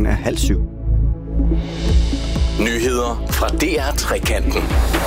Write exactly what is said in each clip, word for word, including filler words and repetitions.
klokken er halv syv. Nyheder fra D R Trekanten.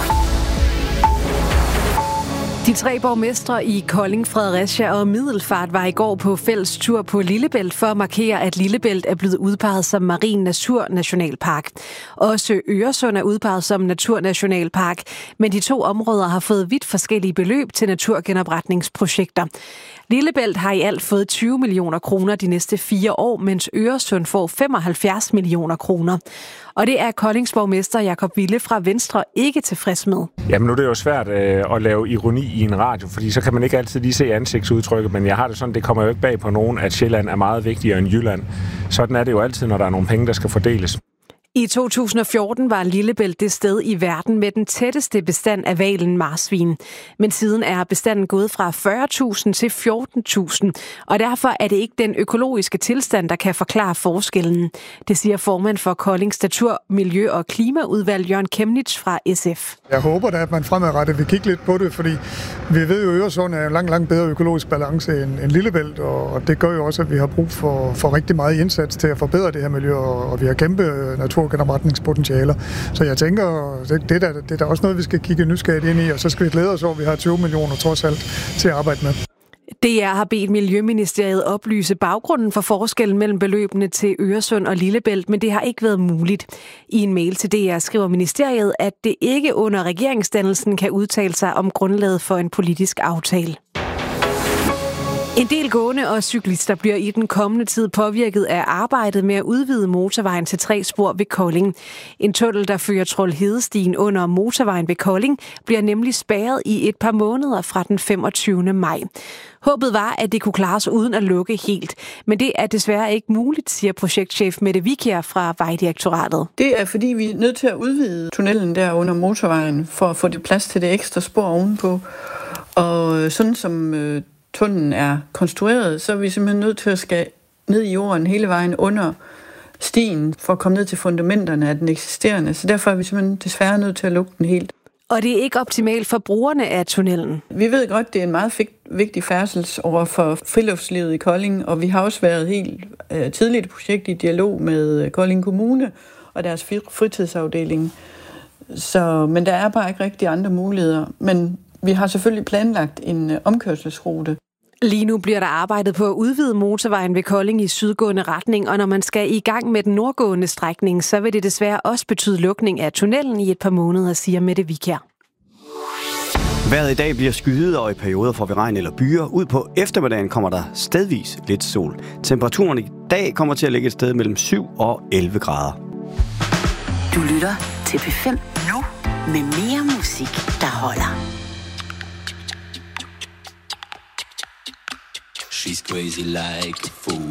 De tre borgmestre i Kolding, Fredericia og Middelfart var i går på fælles tur på Lillebælt for at markere, at Lillebælt er blevet udpeget som marin naturnationalpark. Også Øresund er udpeget som naturnationalpark, men de to områder har fået vidt forskellige beløb til naturgenopretningsprojekter. Lillebælt har i alt fået tyve millioner kroner de næste fire år, mens Øresund får femoghalvfjerds millioner kroner. Og det er Koldings borgmester Jakob Wille fra Venstre ikke tilfreds med. Jamen nu er det jo svært øh, at lave ironi i en radio, fordi så kan man ikke altid lige se ansigtsudtrykket, men jeg har det sådan, det kommer jo ikke bag på nogen, at Sjælland er meget vigtigere end Jylland. Sådan er det jo altid, når der er nogle penge, der skal fordeles. I to tusind og fjorten var Lillebælt det sted i verden med den tætteste bestand af hvalen marsvin. Men siden er bestanden gået fra fyrre tusind til fjorten tusind, og derfor er det ikke den økologiske tilstand, der kan forklare forskellen. Det siger formand for Koldings Natur-, Miljø- og Klimaudvalg Jørgen Kemnitz fra S F. Jeg håber da, at man fremadrettet vil kigge lidt på det, fordi vi ved jo, at Øresund er en langt, langt bedre økologisk balance end, end Lillebælt, og det gør jo også, at vi har brug for, for rigtig meget indsats til at forbedre det her miljø, og, og vi har kæmpe naturgenopretningspotentialer. Så jeg tænker, det, det, er da, det er da også noget, vi skal kigge nysgerrigt ind i, og så skal vi glæde os over, at vi har tyve millioner trods alt til at arbejde med. D R har bedt Miljøministeriet oplyse baggrunden for forskellen mellem beløbene til Øresund og Lillebælt, men det har ikke været muligt. I en mail til D R skriver ministeriet, at det ikke under regeringsdannelsen kan udtale sig om grundlaget for en politisk aftale. En del gående og cyklister bliver i den kommende tid påvirket af arbejdet med at udvide motorvejen til tre spor ved Kolding. En tunnel, der fører Troldhedestien under motorvejen ved Kolding, bliver nemlig spærret i et par måneder fra den femogtyvende maj. Håbet var, at det kunne klares uden at lukke helt, men det er desværre ikke muligt, siger projektchef Mette Vikær fra Vejdirektoratet. Det er fordi, vi er nødt til at udvide tunnelen der under motorvejen, for at få det plads til det ekstra spor ovenpå. Og sådan som øh, tunnelen er konstrueret, så er vi simpelthen nødt til at skal ned i jorden hele vejen under stien, for at komme ned til fundamenterne af den eksisterende. Så derfor er vi simpelthen desværre nødt til at lukke den helt. Og det er ikke optimalt for brugerne af tunnelen. Vi ved godt, det er en meget vigtig færdselsåre for friluftslivet i Kolding, og vi har også været helt øh, tidligt et projekt i dialog med Kolding Kommune og deres fritidsafdeling. Så, men der er bare ikke rigtig andre muligheder. Men vi har selvfølgelig planlagt en øh, omkørselsrute. Lige nu bliver der arbejdet på at udvide motorvejen ved Kolding i sydgående retning, og når man skal i gang med den nordgående strækning, så vil det desværre også betyde lukning af tunnelen i et par måneder, siger Mette Vikær. Vejret i dag bliver skyet, og i perioder får vi regn eller byer. Ud på eftermiddagen kommer der stedvis lidt sol. Temperaturen i dag kommer til at ligge et sted mellem syv og elleve grader. Du lytter til P fem nu med mere musik, der holder. She's crazy like a fool.